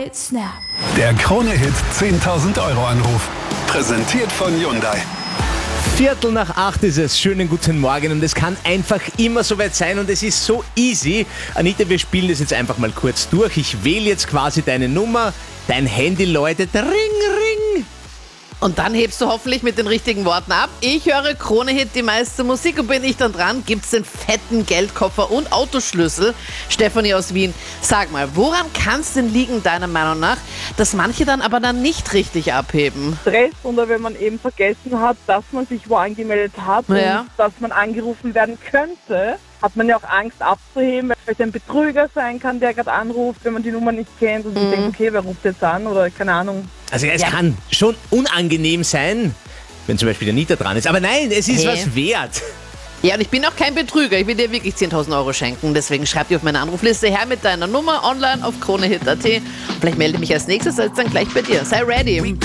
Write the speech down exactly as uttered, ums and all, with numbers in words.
Right Snap. Der Krone-Hit zehntausend Euro Anruf. Präsentiert von Hyundai. Viertel nach acht ist es. Schönen guten Morgen und es kann einfach immer soweit sein und es ist so easy. Anita, wir spielen das jetzt einfach mal kurz durch. Ich wähle jetzt quasi deine Nummer, dein Handy läutet, ring, ring. Und dann hebst du hoffentlich mit den richtigen Worten ab. Ich höre Krone-Hit, die meiste Musik, und bin ich dann dran, gibt's den fetten Geldkoffer und Autoschlüssel. Stefanie aus Wien, sag mal, woran kann es denn liegen, deiner Meinung nach, dass manche dann aber dann nicht richtig abheben? Stress oder wenn man eben vergessen hat, dass man sich wo angemeldet hat Ja. und dass man angerufen werden könnte, hat man ja auch Angst abzuheben, weil es ein Betrüger sein kann, der gerade anruft, wenn man die Nummer nicht kennt und mhm. denkt, okay, wer ruft jetzt an oder keine Ahnung. Also es Ja. kann schon unangenehm sein, wenn zum Beispiel der Anita dran ist. Aber nein, es ist Hey. was wert. Ja, und ich bin auch kein Betrüger. Ich will dir wirklich zehntausend Euro schenken. Deswegen schreib dir auf meine Anrufliste her mit deiner Nummer online auf kronehit punkt at. Vielleicht melde ich mich als nächstes, als dann gleich bei dir. Sei ready.